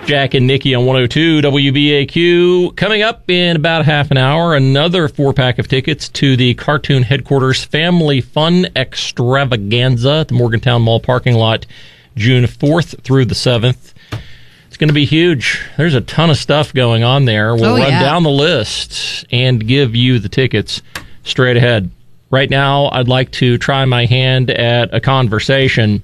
Jack and Nikki on 102 WBAQ. Coming up in about half an hour, another 4-pack of tickets to the Cartoon Headquarters Family Fun Extravaganza at the Morgantown Mall parking lot, June 4th through the 7th. It's going to be huge. There's a ton of stuff going on there. We'll run down the list and give you the tickets straight ahead. Right now, I'd like to try my hand at a conversation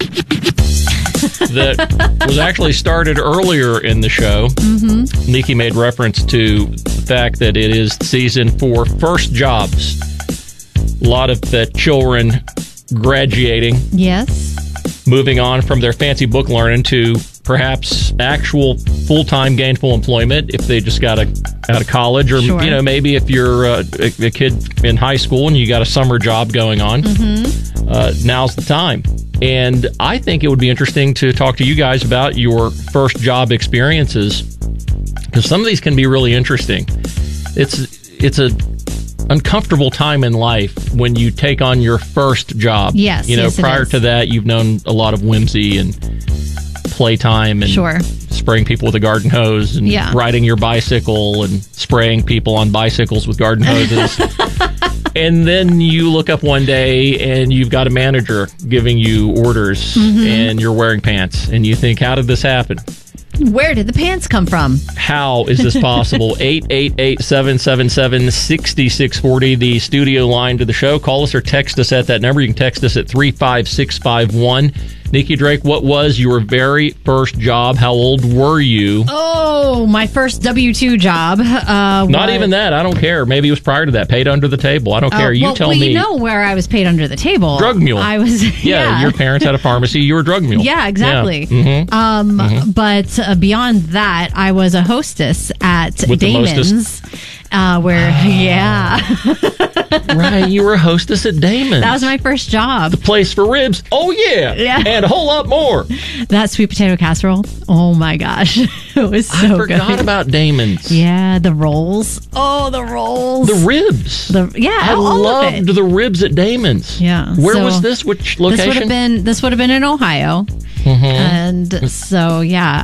that was actually started earlier in the show. Mm-hmm. Nikki made reference to the fact that it is season for first jobs. A lot of the children graduating. Yes. Moving on from their fancy book learning to perhaps actual full-time gainful employment if they just got out of college, or maybe if you're a kid in high school and you got a summer job going on. Mm-hmm. Now's the time. And I think it would be interesting to talk to you guys about your first job experiences, because some of these can be really interesting. It's a uncomfortable time in life when you take on your first job. Yes, prior to that, you've known a lot of whimsy and playtime and spraying people with a garden hose and riding your bicycle and spraying people on bicycles with garden hoses. And then you look up one day and you've got a manager giving you orders and you're wearing pants and you think, how did this happen? Where did the pants come from? How is this possible? 888-777-6640, the studio line to the show. Call us or text us at that number. You can text us at 35651. Nikki Drake, what was your very first job? How old were you? Oh, my first W-2 job. Not even that. I don't care. Maybe it was prior to that. Paid under the table. I don't care. You tell me. You know where I was paid under the table. Drug mule. I was. Yeah, your parents had a pharmacy. You were a drug mule. Yeah, exactly. Yeah. Mm-hmm. But beyond that, I was a hostess at with Damon's. Right, you were a hostess at Damon's. That was my first job. The place for ribs. Oh, yeah. And a whole lot more. That sweet potato casserole. Oh, my gosh. It was so good. I forgot about Damon's. Yeah, the rolls. Oh, the rolls. The ribs. I loved the ribs at Damon's. Yeah. Where was this? Which location? This would have been in Ohio. Mm-hmm. And so,